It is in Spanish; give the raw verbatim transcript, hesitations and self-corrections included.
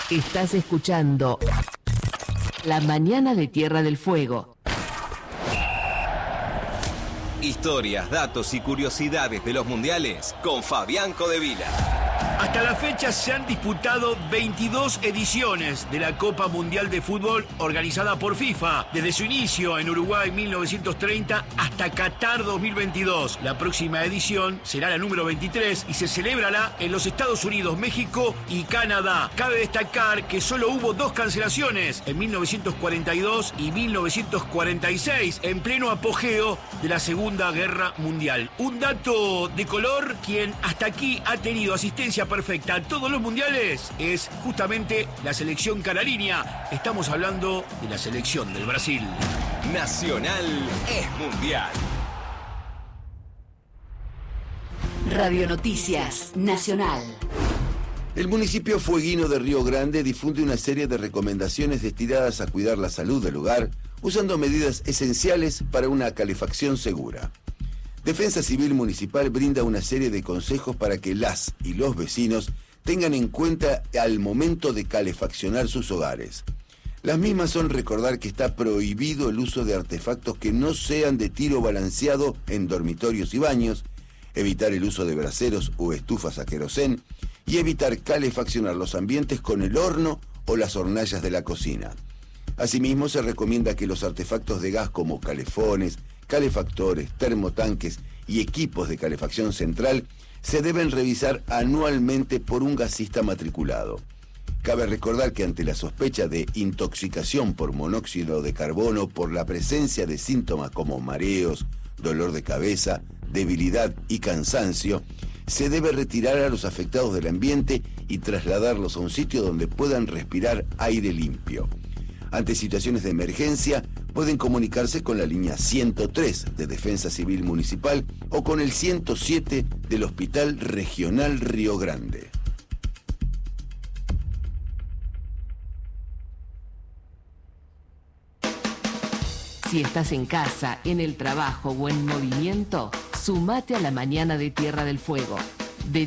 Estás escuchando La Mañana de Tierra del Fuego. Historias, datos y curiosidades de los mundiales con Fabián Codevila. Hasta la fecha se han disputado veintidós ediciones de la Copa Mundial de Fútbol organizada por FIFA, desde su inicio en Uruguay en mil novecientos treinta hasta Qatar dos mil veintidós. La próxima edición será la número veintitrés y se celebrará en los Estados Unidos, México y Canadá. Cabe destacar que solo hubo dos cancelaciones, en mil novecientos cuarenta y dos y mil novecientos cuarenta y seis, en pleno apogeo de la Segunda Guerra Mundial. Un dato de color: quien hasta aquí ha tenido asistencia perfecta a todos los mundiales es justamente la selección canariña. Estamos hablando de la selección del Brasil. Nacional es mundial. Radio Noticias Nacional. El municipio fueguino de Río Grande difunde una serie de recomendaciones destinadas a cuidar la salud del hogar, usando medidas esenciales para una calefacción segura. Defensa Civil Municipal brinda una serie de consejos para que las y los vecinos tengan en cuenta al momento de calefaccionar sus hogares. Las mismas son recordar que está prohibido el uso de artefactos que no sean de tiro balanceado en dormitorios y baños, evitar el uso de braseros o estufas a querosén y evitar calefaccionar los ambientes con el horno o las hornallas de la cocina. Asimismo, se recomienda que los artefactos de gas como calefones, calefactores, termotanques y equipos de calefacción central se deben revisar anualmente por un gasista matriculado. Cabe recordar que ante la sospecha de intoxicación por monóxido de carbono por la presencia de síntomas como mareos, dolor de cabeza, debilidad y cansancio, se debe retirar a los afectados del ambiente y trasladarlos a un sitio donde puedan respirar aire limpio. Ante situaciones de emergencia, pueden comunicarse con la línea ciento tres de Defensa Civil Municipal o con el ciento siete del Hospital Regional Río Grande. Si estás en casa, en el trabajo o en movimiento, sumate a La Mañana de Tierra del Fuego.